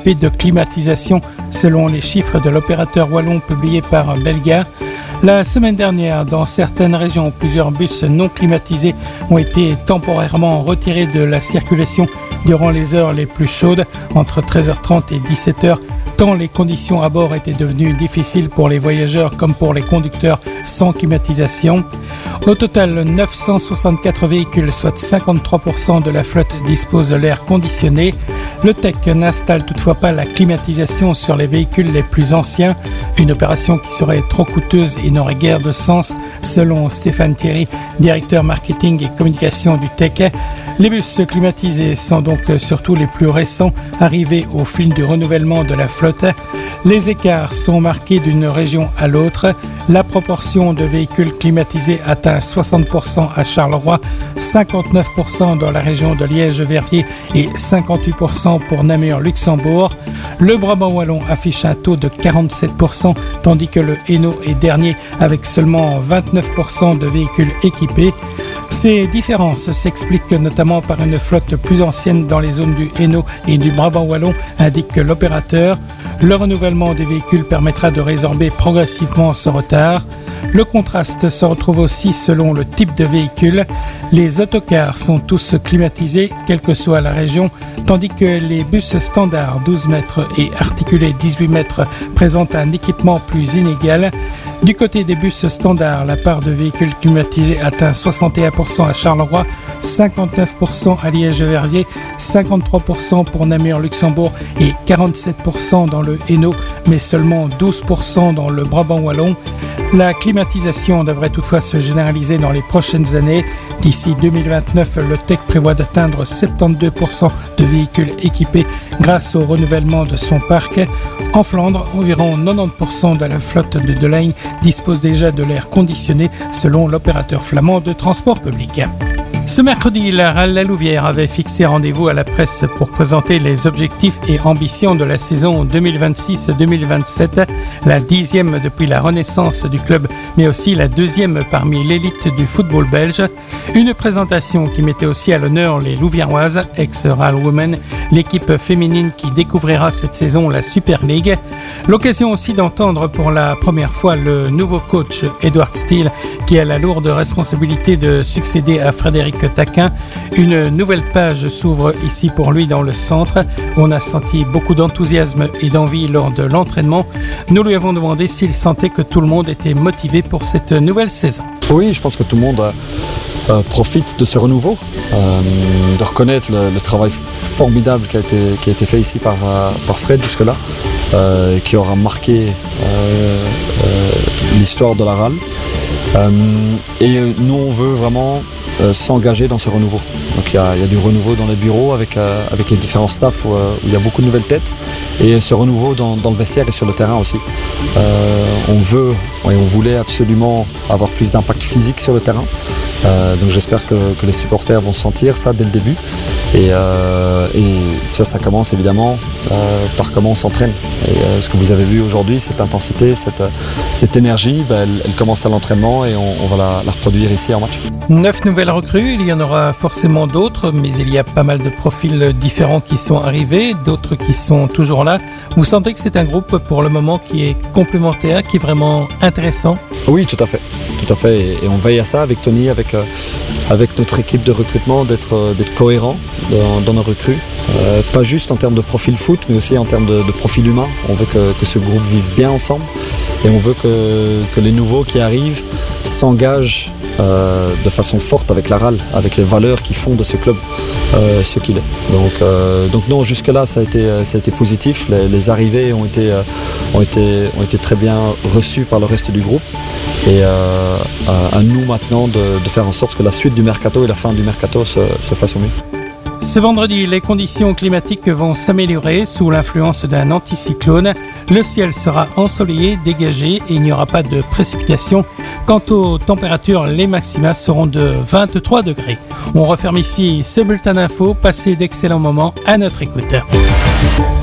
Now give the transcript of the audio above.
équipés de climatisation selon les chiffres de l'opérateur wallon publiés par Belga. La semaine dernière, dans certaines régions, plusieurs bus non climatisés ont été temporairement retirés de la circulation durant les heures les plus chaudes, entre 13h30 et 17h, tant les conditions à bord étaient devenues difficiles pour les voyageurs comme pour les conducteurs sans climatisation. Au total, 964 véhicules, soit 53% de la flotte, disposent de l'air conditionné. Le TEC n'installe toutefois pas la climatisation sur les véhicules les plus anciens, une opération qui serait trop coûteuse et n'aurait guère de sens, selon Stéphane Thierry, directeur marketing et communication du TEC. Les bus climatisés sont donc surtout les plus récents, arrivés au fil du renouvellement de la flotte. Les écarts sont marqués d'une région à l'autre. La proportion de véhicules climatisés atteint 60% à Charleroi, 59% dans la région de Liège-Verviers et 58% pour Namur-Luxembourg. Le Brabant wallon affiche un taux de 47%, tandis que le Hainaut est dernier avec seulement 29% de véhicules équipés. Ces différences s'expliquent notamment par une flotte plus ancienne dans les zones du Hainaut et du Brabant wallon, indique l'opérateur. Le renouvellement des véhicules permettra de résorber progressivement ce retard. Le contraste se retrouve aussi selon le type de véhicule. Les autocars sont tous climatisés, quelle que soit la région, tandis que les bus standards 12 mètres et articulés 18 mètres présentent un équipement plus inégal. Du côté des bus standards, la part de véhicules climatisés atteint 61% à Charleroi, 59% à Liège-Verviers, 53% pour Namur-Luxembourg et 47% dans le Hainaut, mais seulement 12% dans le Brabant wallon. La climatisation devrait toutefois se généraliser dans les prochaines années. D'ici 2029, le TEC prévoit d'atteindre 72% de véhicules équipés grâce au renouvellement de son parc. En Flandre, environ 90% de la flotte de Delaine dispose déjà de l'air conditionné selon l'opérateur flamand de transport public. Ce mercredi, la RAL La Louvière avait fixé rendez-vous à la presse pour présenter les objectifs et ambitions de la saison 2026-2027, la 10e depuis la renaissance du club, mais aussi la 2e parmi l'élite du football belge. Une présentation qui mettait aussi à l'honneur les Louviéroises, ex-RAL Women, l'équipe féminine qui découvrira cette saison la Super League. L'occasion aussi d'entendre pour la première fois le nouveau coach Edward Steele, qui a la lourde responsabilité de succéder à Frédéric Taquin. Une nouvelle page s'ouvre ici pour lui dans le centre. On a senti beaucoup d'enthousiasme et d'envie lors de l'entraînement. Nous lui avons demandé s'il sentait que tout le monde était motivé pour cette nouvelle saison. Oui, je pense que tout le monde profite de ce renouveau, de reconnaître le travail formidable qui a été fait ici par Fred jusque-là, qui aura marqué l'histoire de la RAL. Et nous, on veut vraiment s'engager dans ce renouveau. Donc il y a du renouveau dans les bureaux avec les différents staffs où il y a beaucoup de nouvelles têtes, et ce renouveau dans le vestiaire et sur le terrain aussi. On voulait absolument avoir plus d'impact physique sur le terrain. Donc j'espère que les supporters vont sentir ça dès le début. Et ça commence évidemment par comment on s'entraîne. Et ce que vous avez vu aujourd'hui, cette intensité, cette énergie, elle commence à l'entraînement et on va la reproduire ici en match. 9 nouvelles recrues, il y en aura forcément d'autres, mais il y a pas mal de profils différents qui sont arrivés, d'autres qui sont toujours là. Vous sentez que c'est un groupe pour le moment qui est complémentaire, qui est vraiment intéressant? Oui, tout à fait. Et on veille à ça avec Tony, avec notre équipe de recrutement, d'être cohérent dans nos recrues. Pas juste en termes de profil foot, mais aussi en termes de profil humain. On veut que ce groupe vive bien ensemble, et on veut que les nouveaux qui arrivent s'engagent de façon forte avec la RAL, avec les valeurs qui font de ce club ce qu'il est. Donc non, jusque-là ça a été positif. Les arrivées ont été très bien reçues par le reste du groupe, et à nous maintenant de faire en sorte que la suite du mercato et la fin du mercato se fassent au mieux. Ce vendredi, les conditions climatiques vont s'améliorer sous l'influence d'un anticyclone. Le ciel sera ensoleillé, dégagé, et il n'y aura pas de précipitations. Quant aux températures, les maxima seront de 23 degrés. On referme ici ce bulletin d'infos. Passez d'excellents moments à notre écoute.